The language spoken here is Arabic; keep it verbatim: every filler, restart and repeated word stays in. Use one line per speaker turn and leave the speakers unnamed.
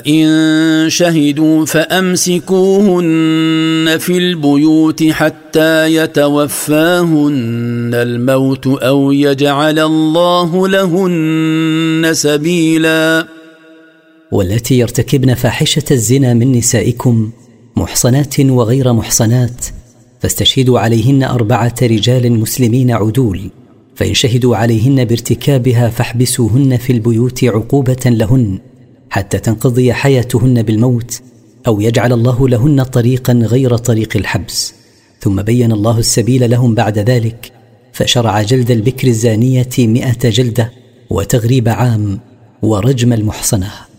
إن شهدوا فأمسكوهن في البيوت حتى يتوفاهن الموت أو يجعل الله لهن سبيلا.
والتي يرتكبن فاحشة الزنا من نسائكم محصنات وغير محصنات فاستشهدوا عليهن أربعة رجال مسلمين عدول، فإن شهدوا عليهن بارتكابها فاحبسوهن في البيوت عقوبة لهن حتى تنقضي حياتهن بالموت أو يجعل الله لهن طريقا غير طريق الحبس. ثم بين الله السبيل لهم بعد ذلك، فشرع جلد البكر الزانية مئة جلدة وتغريب عام ورجم المحصنة.